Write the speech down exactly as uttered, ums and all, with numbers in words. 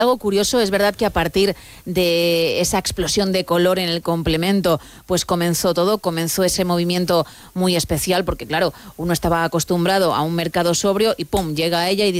Algo curioso, es verdad que a partir de esa explosión de color en el complemento, pues comenzó todo, comenzó ese movimiento muy especial, porque claro, uno estaba acostumbrado a un mercado sobrio y pum, llega ella y dice: